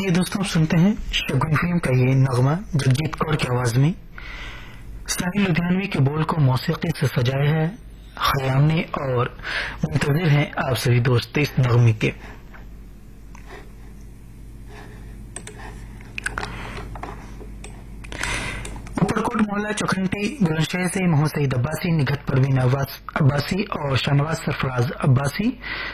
आइए दोस्तों, आप सुनते हैं शगुन फिल्म का ये नगमा जगजीत कौर की आवाज में। साहिल लुधियानवी के बोल को मौसीकी से सजाया है खयाम ने और मुंतजिर हैं आप सभी दोस्त इस नगमे के। ऊपरकोट मोहल्ला चौखंटी बुलंदशहर से मोहम्मद सईद अब्बासी, निगत परवीन अब्बासी और शाहनवाज सरफराज अब्बासी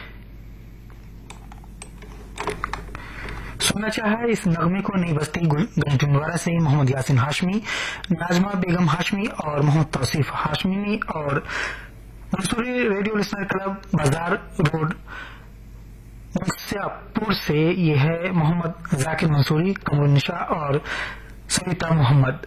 सुनना चाहा इस नगमे को नई बस्ती गंजुनवारा से मोहम्मद यासिन हाशमी, नाजमा बेगम हाशमी और मोहम्मद तौसीफ हाशमी ने, और मंसूरी रेडियो लिसनर क्लब बाजार रोड मुंसियापुर से ये है मोहम्मद जाकिर मंसूरी, कमरुन्निसा और सविता मोहम्मद।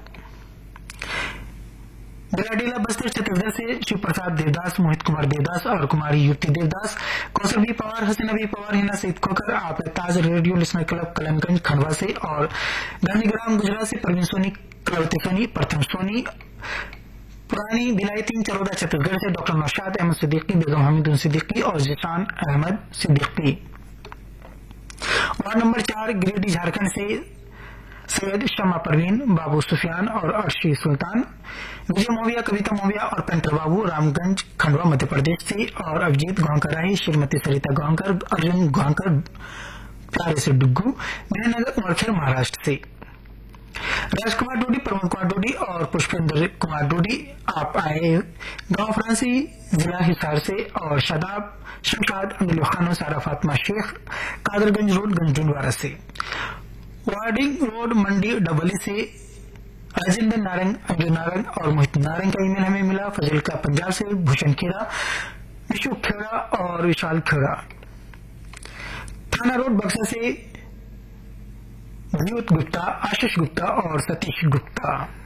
बिलाडीला बस्तर छत्तीसगढ़ से शिव प्रसाद देवदास, मोहित कुमार देवदास और कुमारी युक्ति देवदास, कौसर बी पवार, हसीना बी पवार, हिना सईद खोकर, आप ताज रेडियो लिसनर क्लब कलमगंज खंडवा से, और गांधीग्राम गुजरात से परवीन सोनी, कलवती सोनी, प्रथम सोनी, पुरानी भिलाई 3 चरोदा छत्तीसगढ़ से डॉक्टर नौशाद अहमद सिद्दीकी, बेगम हमीदुन सिद्दीकी और जिशान अहमद सिद्दीकी। वार्ड नंबर 4 गिरिडीह झारखंड से सैयद शमा परवीन, बाबू सुफियान और अर्शी सुल्तान, विजय मोविया, कविता मोविया और पेंटर बाबू रामगंज खंडवा मध्य प्रदेश से, और अभिजीत गोंकर राही, श्रीमती सरिता गोंकर, अर्जुन गोंकर प्यारे से डुग्गू, विजयनगर उमरखेड़ महाराष्ट्र से। राजकुमार डोडी, प्रमोद कुमार डोडी और पुष्पेंद्र कुमार डोडी आप आए गांव फ्रांसी जिला हिसार से, और शादाब शमशाद अमील खानो, सारा फातिमा शेख, कादरगंज रोड गंजुनवारा से। वार्डिंग रोड मंडी डबली से राजेंद्र नारंग, अंजू नारंग और मोहित नारंग का ईमेल हमें मिला। फजल का पंजाब से भूषण खेड़ा, विशु खेड़ा और विशाल खेड़ा। थाना रोड बक्सा से विद्युत गुप्ता, आशीष गुप्ता और सतीश गुप्ता।